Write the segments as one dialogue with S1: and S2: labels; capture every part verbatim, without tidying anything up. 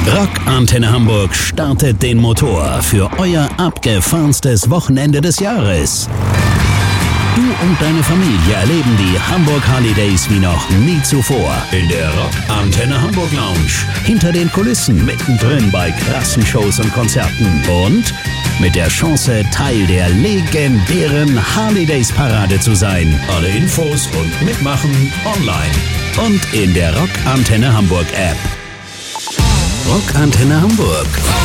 S1: Rock Antenne Hamburg startet den Motor für euer abgefahrenstes Wochenende des Jahres. Du und deine Familie erleben die Hamburg Holidays wie noch nie zuvor. In der Rock Antenne Hamburg Lounge. Hinter den Kulissen, mittendrin bei krassen Shows und Konzerten. Und mit der Chance, Teil der legendären Holidays Parade zu sein. Alle Infos und Mitmachen online. Und in der Rock Antenne Hamburg App. Rock Antenne Hamburg.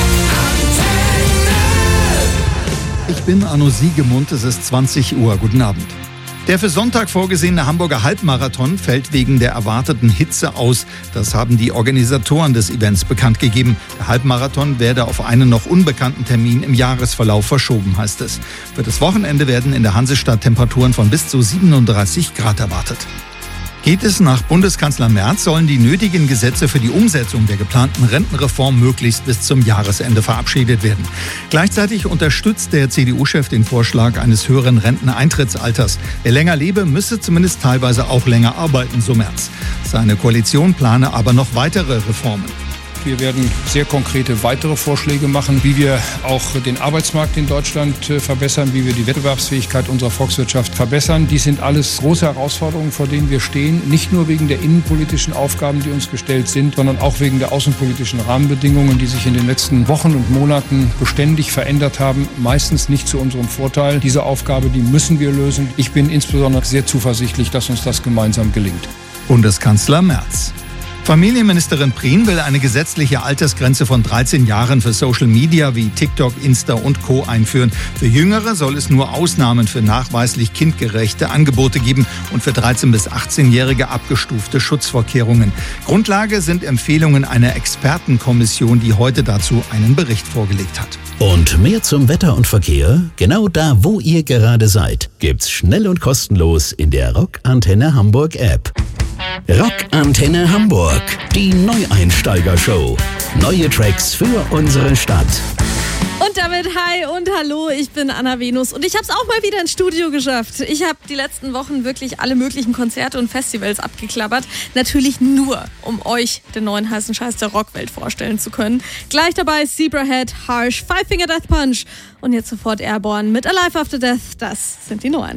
S2: Ich bin Arno Siegemund, es ist zwanzig Uhr. Guten Abend. Der für Sonntag vorgesehene Hamburger Halbmarathon fällt wegen der erwarteten Hitze aus. Das haben die Organisatoren des Events bekannt gegeben. Der Halbmarathon werde auf einen noch unbekannten Termin im Jahresverlauf verschoben, heißt es. Für das Wochenende werden in der Hansestadt Temperaturen von bis zu siebenunddreißig Grad erwartet. Geht es nach Bundeskanzler Merz, sollen die nötigen Gesetze für die Umsetzung der geplanten Rentenreform möglichst bis zum Jahresende verabschiedet werden. Gleichzeitig unterstützt der C D U-Chef den Vorschlag eines höheren Renteneintrittsalters. Wer länger lebe, müsse zumindest teilweise auch länger arbeiten, so Merz. Seine Koalition plane aber noch weitere Reformen.
S3: Wir werden sehr konkrete weitere Vorschläge machen, wie wir auch den Arbeitsmarkt in Deutschland verbessern, wie wir die Wettbewerbsfähigkeit unserer Volkswirtschaft verbessern. Dies sind alles große Herausforderungen, vor denen wir stehen. Nicht nur wegen der innenpolitischen Aufgaben, die uns gestellt sind, sondern auch wegen der außenpolitischen Rahmenbedingungen, die sich in den letzten Wochen und Monaten beständig verändert haben. Meistens nicht zu unserem Vorteil. Diese Aufgabe, die müssen wir lösen. Ich bin insbesondere sehr zuversichtlich, dass uns das gemeinsam gelingt.
S2: Bundeskanzler Merz. Familienministerin Prien will eine gesetzliche Altersgrenze von dreizehn Jahren für Social Media wie TikTok, Insta und Co. einführen. Für Jüngere soll es nur Ausnahmen für nachweislich kindgerechte Angebote geben und für dreizehn- bis achtzehnjährige abgestufte Schutzvorkehrungen. Grundlage sind Empfehlungen einer Expertenkommission, die heute dazu einen Bericht vorgelegt hat.
S1: Und mehr zum Wetter und Verkehr? Genau da, wo ihr gerade seid, gibt's schnell und kostenlos in der Rock Antenne Hamburg App. Rock Antenne Hamburg, die Neueinsteiger-Show. Neue Tracks für unsere Stadt.
S4: Und damit hi und hallo, ich bin Anna Venus und ich habe es auch mal wieder ins Studio geschafft. Ich habe die letzten Wochen wirklich alle möglichen Konzerte und Festivals abgeklappert. Natürlich nur, um euch den neuen heißen Scheiß der Rockwelt vorstellen zu können. Gleich dabei Zebrahead, Harsh, Five Finger Death Punch und jetzt sofort Airborne mit Alive After Death. Das sind die neuen.